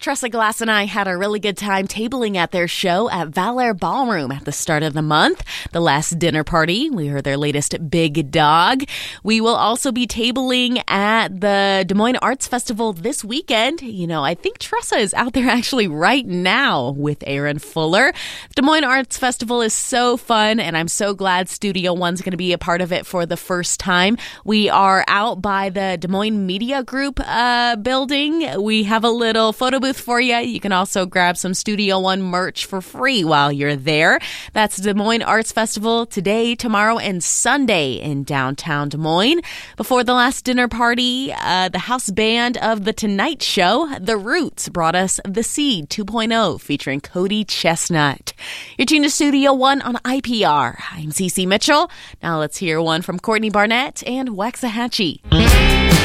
Tressa Glass and I had a really good time tabling at their show at Valor Ballroom at the start of the month. The last dinner party, we heard their latest Big Dog. We will also be tabling at the Des Moines Arts Festival this weekend. You know, I think Tressa is out there actually right now with Aaron Fuller. Des Moines Arts Festival is so fun, and I'm so glad Studio One's going to be a part of it for the first time. We are out by the Des Moines Media Group building. We have a little photo booth for you. You can also grab some Studio One merch for free while you're there. That's Des Moines Arts Festival today, tomorrow, and Sunday in downtown Des Moines. Before the last dinner party, the house band of The Tonight Show, The Roots, brought us The Seed 2.0 featuring Cody Chestnut. You're tuned to Studio One on IPR. I'm Cece Mitchell. Now let's hear one from Courtney Barnett and Waxahachie.